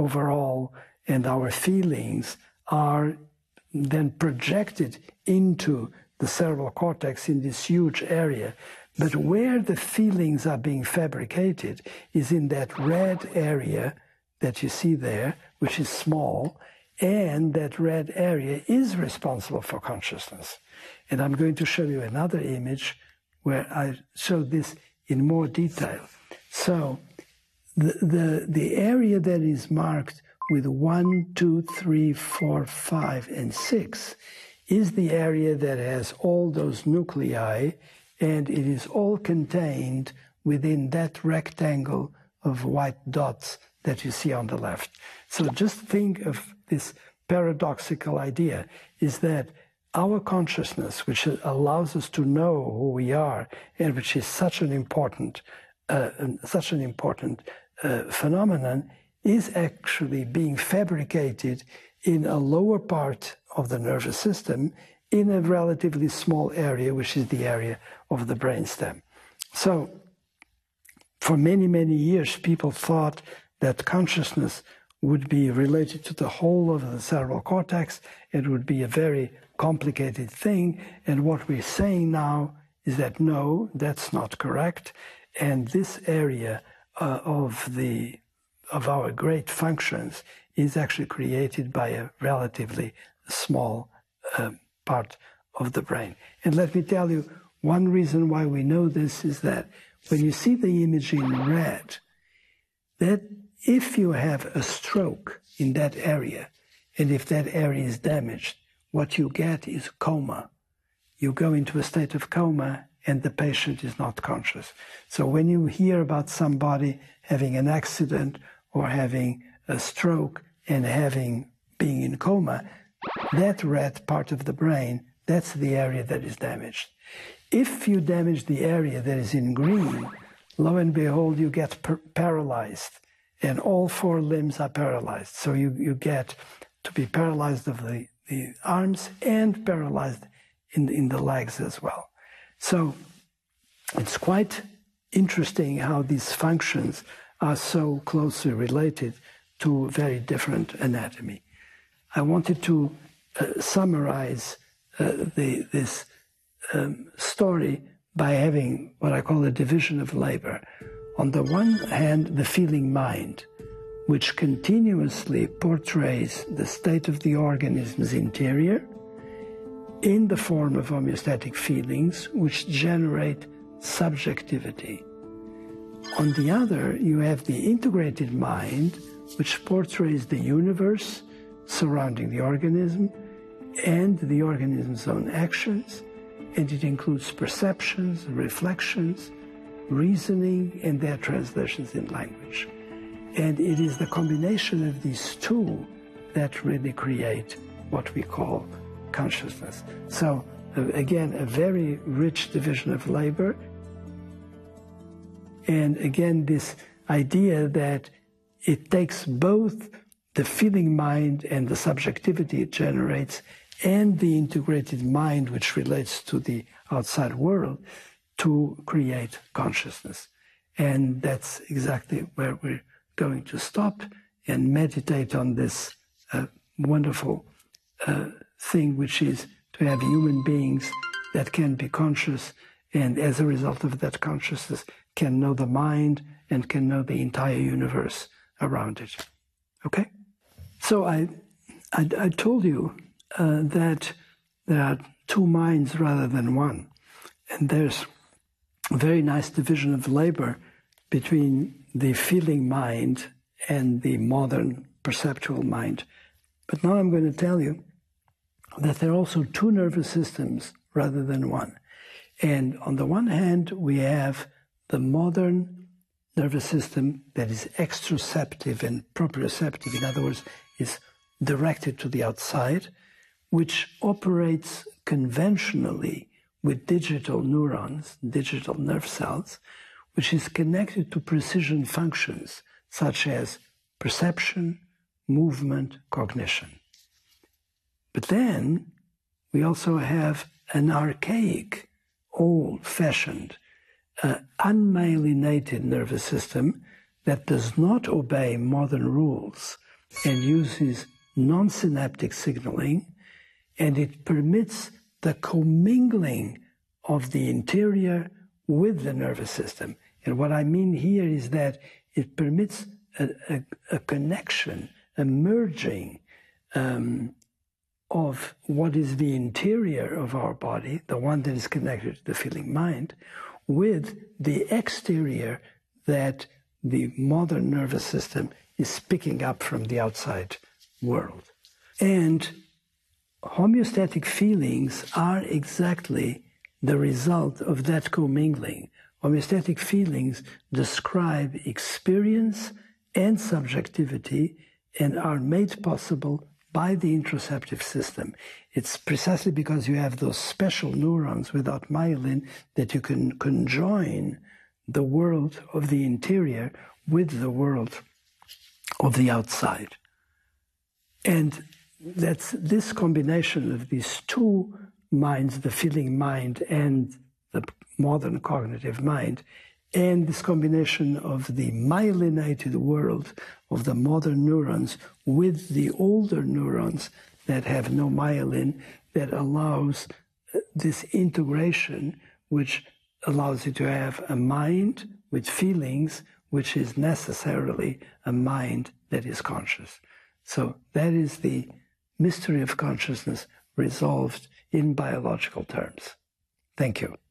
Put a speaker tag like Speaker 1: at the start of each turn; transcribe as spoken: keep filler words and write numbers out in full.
Speaker 1: overall, and our feelings are then projected into the cerebral cortex in this huge area. But where the feelings are being fabricated is in that red area that you see there, which is small, and that red area is responsible for consciousness. And I'm going to show you another image where I show this in more detail. So the, the, the area that is marked with one, two, three, four, five, and six is the area that has all those nuclei, and it is all contained within that rectangle of white dots that you see on the left. So just think of this paradoxical idea, is that our consciousness, which allows us to know who we are, and which is such an important, uh, such an important uh, phenomenon, is actually being fabricated in a lower part of the nervous system in a relatively small area, which is the area of the brainstem. So for many, many years, people thought that consciousness would be related to the whole of the cerebral cortex. It would be a very complicated thing. And what we're saying now is that no, that's not correct. And this area uh, of the of our great functions is actually created by a relatively small uh, part of the brain. And let me tell you, one reason why we know this is that when you see the image in red, that if you have a stroke in that area, and if that area is damaged, what you get is coma. You go into a state of coma and the patient is not conscious. So when you hear about somebody having an accident or having a stroke and having being in coma, that red part of the brain, that's the area that is damaged. If you damage the area that is in green, lo and behold, you get par paralyzed, and all four limbs are paralyzed. So you, you get to be paralyzed of the, the arms and paralyzed in, in the legs as well. So it's quite interesting how these functions are so closely related to very different anatomy. I wanted to uh, summarize uh, the, this um, story by having what I call a division of labor. On the one hand, the feeling mind, which continuously portrays the state of the organism's interior in the form of homeostatic feelings, which generate subjectivity. On the other, you have the integrated mind, which portrays the universe surrounding the organism and the organism's own actions, and it includes perceptions, reflections, reasoning, and their translations in language. And it is the combination of these two that really create what we call consciousness. So, uh, again, a very rich division of labor. And again, this idea that it takes both the feeling mind and the subjectivity it generates and the integrated mind, which relates to the outside world, to create consciousness. And that's exactly where we're going to stop and meditate on this uh, wonderful uh, thing, which is to have human beings that can be conscious, and as a result of that consciousness, can know the mind and can know the entire universe around it. Okay? So I, I, I told you uh, that there are two minds rather than one. And there's a very nice division of labor between the feeling mind and the modern perceptual mind. But now I'm going to tell you that there are also two nervous systems rather than one. And on the one hand, we have the modern nervous system that is extroceptive and proprioceptive, in other words, is directed to the outside, which operates conventionally with digital neurons, digital nerve cells, which is connected to precision functions such as perception, movement, cognition. But then we also have an archaic, old-fashioned, uh, unmyelinated nervous system that does not obey modern rules and uses non-synaptic signaling, and it permits the commingling of the interior with the nervous system. And what I mean here is that it permits a, a, a connection, a merging um, of what is the interior of our body, the one that is connected to the feeling mind, with the exterior that the modern nervous system is picking up from the outside world. And homeostatic feelings are exactly the result of that commingling. Homeostatic feelings describe experience and subjectivity and are made possible by the interoceptive system. It's precisely because you have those special neurons without myelin that you can conjoin the world of the interior with the world of the outside. And that's this combination of these two minds, the feeling mind and the modern cognitive mind, and this combination of the myelinated world of the modern neurons with the older neurons that have no myelin, that allows this integration, which allows you to have a mind with feelings, which is necessarily a mind that is conscious. So that is the mystery of consciousness resolved in biological terms. Thank you.